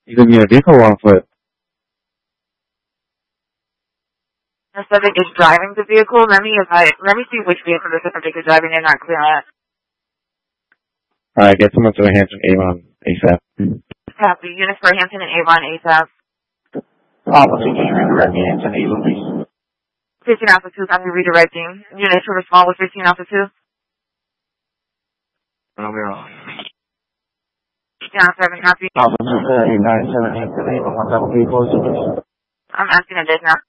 You live near a vehicle or on foot? The subject is driving the vehicle. Let me see which vehicle the subject is driving. They're not clear on. Alright, get someone to Hampton Avon ASAP. Copy. Units for Hampton and Avon ASAP. Policy, can you redirect me Hampton Avon, please? 15 Alpha 2, copy redirecting. Units to respond with 15 Alpha 2. No, we're on. 15 Alpha 7, copy. Alpha 2, 978, 1 double 3 4 6. I'm asking a dead now.